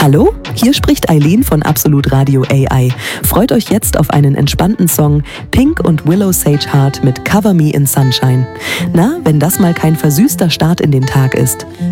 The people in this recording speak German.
Hallo, hier spricht Eileen von Absolut Radio AI. Freut euch jetzt auf einen entspannten Song Pink und Willow Sage Heart mit Cover Me in Sunshine. Na, wenn das mal kein versüßter Start in den Tag ist.